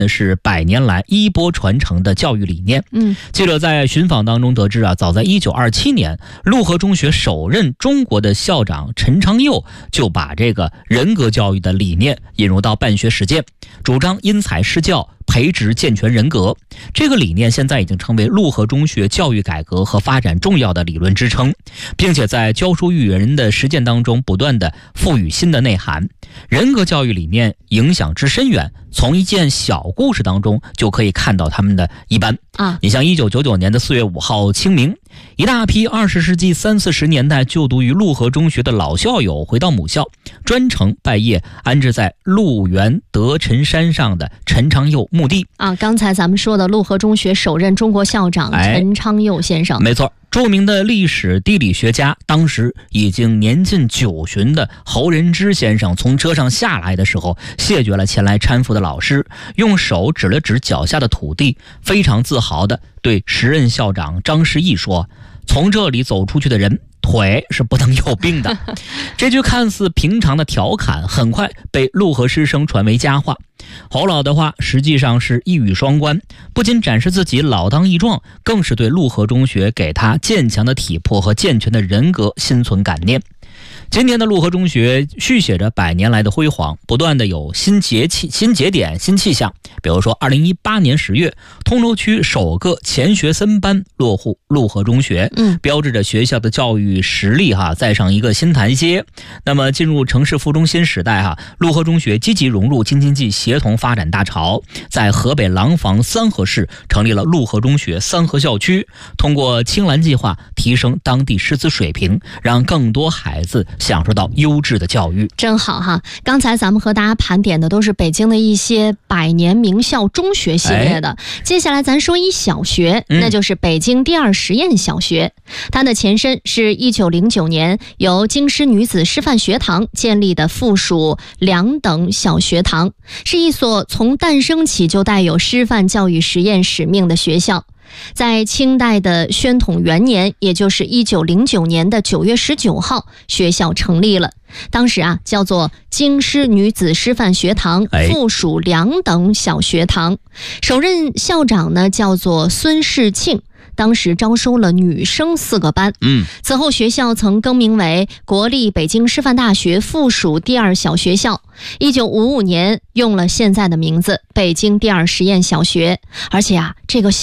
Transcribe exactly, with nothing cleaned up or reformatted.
那是百年来衣钵传承的教育理念。 嗯， 记者在寻访当中得知啊，早在一九二七年，陆河中学首任中国的校长陈昌佑就把这个人格教育的理念引入到办学实践，主张因材施教，培植健全人格。这个理念现在已经成为陆河中学教育改革和发展重要的理论支撑，并且在教书育人的实践当中不断的赋予新的内涵。人格教育理念影响之深远，从一件小故事当中就可以看到他们的一般啊。 你像一九九九年的四月五号清明，一大批二十世纪三四十年代就读于陆河中学的老校友回到母校，专程拜谒安置在陆园德臣山上的陈昌佑墓地啊。刚才咱们说的陆河中学首任中国校长陈昌佑先生， 哎、没错。著名的历史地理学家，当时已经年近九旬的侯仁之先生从车上下来的时候，谢绝了前来搀扶的老师，用手指了指脚下的土地，非常自豪地对时任校长张世义说：“从这里走出去的人，腿是不能有病的。”这句看似平常的调侃，很快被陆河师生传为佳话。侯老的话实际上是一语双关，不仅展示自己老当益壮，更是对陆河中学给他坚强的体魄和健全的人格心存感念。今年的陆河中学续写着百年来的辉煌，不断的有新节气、新节点、新气象。比如说二零一八年十月，通州区首个钱学森班落户陆河中学， 嗯， 标志着学校的教育实力哈再上一个新台阶。那么进入城市副中心时代哈，陆河中学积极融入京津冀协同发展大潮，在河北廊坊三河市成立了陆河中学三河校区，通过青蓝计划提升当地师资水平，让更多孩子享受到优质的教育。 真好哈！刚才咱们和大家盘点的都是北京的一些百年名校中学系列的，哎、接下来咱说一小学，那就是北京第二实验小学。嗯、它的前身是一九零九年由京师女子师范学堂建立的附属两等小学堂，是一所从诞生起就带有师范教育实验使命的学校。在清代的宣统元年，也就是一九零九年的九月十九号，学校成立了。当时啊，叫做京师女子师范学堂附属两等小学堂，首任校长呢叫做孙世庆。当时招收了女生四个班，嗯，此后学校曾更名为国立北京师范大学附属第二小学校。一九五五年用了现在的名字北京第二实验小学，而且啊，这个